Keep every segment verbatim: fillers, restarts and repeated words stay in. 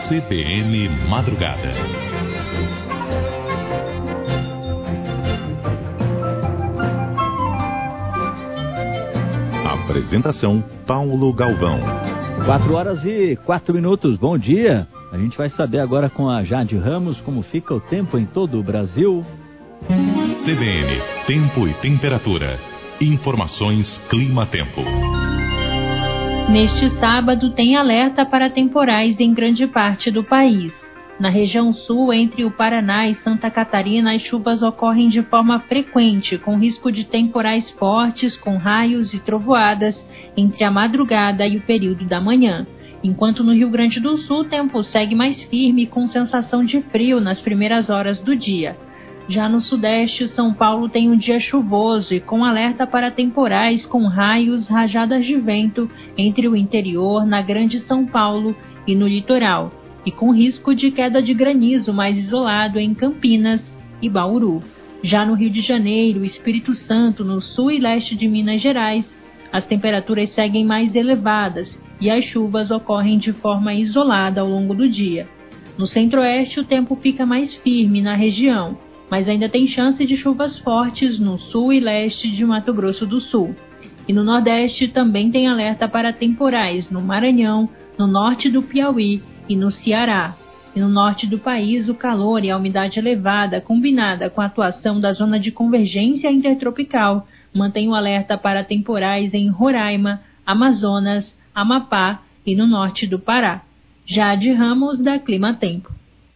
C B N Madrugada. Apresentação Paulo Galvão. Quatro horas e quatro minutos, bom dia. A gente vai saber agora com a Jade Ramos como fica o tempo em todo o Brasil. C B N, tempo e temperatura. Informações Clima-Tempo. Neste sábado tem alerta para temporais em grande parte do país. Na região sul, entre o Paraná e Santa Catarina, as chuvas ocorrem de forma frequente, com risco de temporais fortes, com raios e trovoadas, entre a madrugada e o período da manhã. Enquanto no Rio Grande do Sul, o tempo segue mais firme, com sensação de frio nas primeiras horas do dia. Já no Sudeste, São Paulo tem um dia chuvoso e com alerta para temporais com raios, rajadas de vento entre o interior, na Grande São Paulo e no litoral, e com risco de queda de granizo mais isolado em Campinas e Bauru. Já no Rio de Janeiro, Espírito Santo, no sul e leste de Minas Gerais, as temperaturas seguem mais elevadas e as chuvas ocorrem de forma isolada ao longo do dia. No Centro-Oeste, o tempo fica mais firme na região, mas ainda tem chance de chuvas fortes no sul e leste de Mato Grosso do Sul. E no Nordeste também tem alerta para temporais no Maranhão, no norte do Piauí e no Ceará. E no norte do país, o calor e a umidade elevada, combinada com a atuação da zona de convergência intertropical, mantém o alerta para temporais em Roraima, Amazonas, Amapá e no norte do Pará. Jade Ramos, da Clima-Tempo.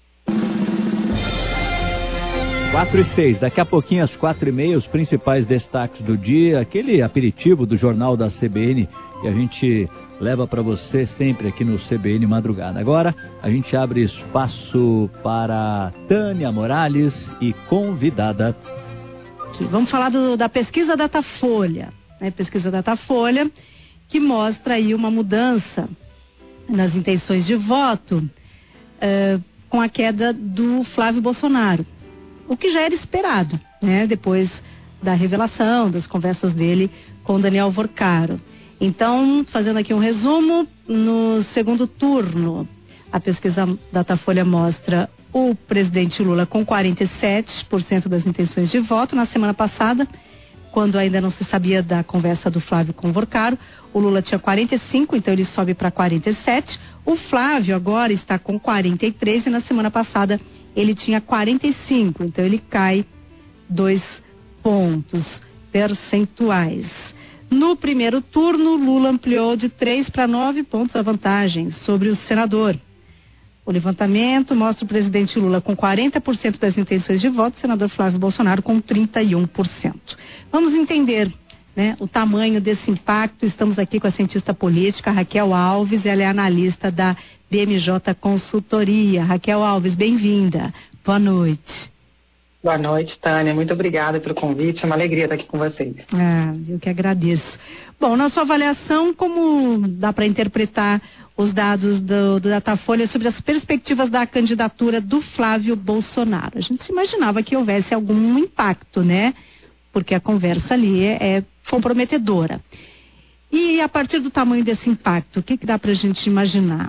Quatro e seis, daqui a pouquinho às quatro e meia, os principais destaques do dia, aquele aperitivo do jornal da C B N que a gente leva para você sempre aqui no C B N Madrugada. Agora a gente abre espaço para Tânia Morales e convidada. Vamos falar do, da pesquisa Datafolha, né? Pesquisa Datafolha que mostra aí uma mudança nas intenções de voto uh, com a queda do Flávio Bolsonaro. O que já era esperado, né? Depois da revelação, das conversas dele com Daniel Vorcaro. Então, fazendo aqui um resumo, no segundo turno, a pesquisa Datafolha mostra o presidente Lula com quarenta e sete por cento das intenções de voto. Na semana passada, quando ainda não se sabia da conversa do Flávio com o Vorcaro, o Lula tinha quarenta e cinco, então ele sobe para quarenta e sete. O Flávio agora está com quarenta e três e na semana passada ele tinha quarenta e cinco, então ele cai dois pontos percentuais. No primeiro turno, Lula ampliou de três para nove pontos a vantagem sobre o senador. O levantamento mostra o presidente Lula com quarenta por cento das intenções de voto, o senador Flávio Bolsonaro com trinta e um por cento. Vamos entender, né, o tamanho desse impacto. Estamos aqui com a cientista política Raquel Alves, ela é analista da B M J Consultoria. Raquel Alves, bem-vinda. Boa noite. Boa noite, Tânia. Muito obrigada pelo convite. É uma alegria estar aqui com vocês. Ah, eu que agradeço. Bom, na sua avaliação, como dá para interpretar os dados do, do Datafolha sobre as perspectivas da candidatura do Flávio Bolsonaro? A gente se imaginava que houvesse algum impacto, né? Porque a conversa ali é, é comprometedora. E a partir do tamanho desse impacto, o que, que dá para a gente imaginar?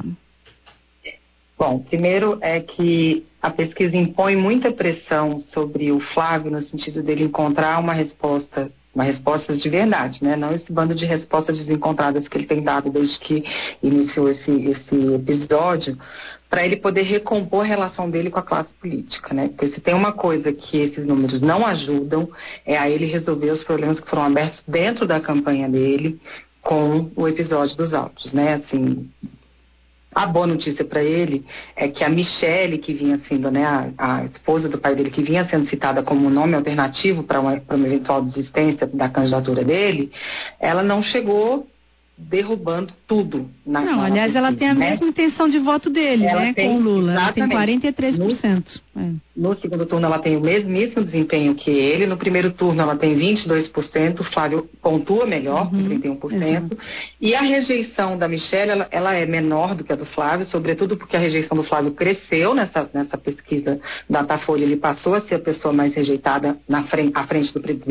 Bom, primeiro é que a pesquisa impõe muita pressão sobre o Flávio no sentido dele encontrar uma resposta, uma resposta de verdade, né? Não esse bando de respostas desencontradas que ele tem dado desde que iniciou esse, esse episódio, para ele poder recompor a relação dele com a classe política, né? Porque se tem uma coisa que esses números não ajudam, é a ele resolver os problemas que foram abertos dentro da campanha dele com o episódio dos autos, né? Assim, a boa notícia para ele é que a Michele, que vinha sendo, né, a, a esposa do pai dele, que vinha sendo citada como nome alternativo para uma, para uma eventual desistência da candidatura dele, ela não chegou derrubando tudo. Na, não, na aliás, pesquisa, ela tem a né? mesma intenção de voto dele, ela né, tem, com o Lula. Ela tem exatamente. quarenta e três por cento. No, é. no segundo turno, ela tem o mesmíssimo desempenho que ele. No primeiro turno, ela tem vinte e dois por cento. O Flávio pontua melhor, com uhum, trinta e um por cento. Exato. E a rejeição da Michele, ela, ela é menor do que a do Flávio, sobretudo porque a rejeição do Flávio cresceu nessa, nessa pesquisa da Datafolha. Ele passou a ser a pessoa mais rejeitada na frente, à frente do presidente.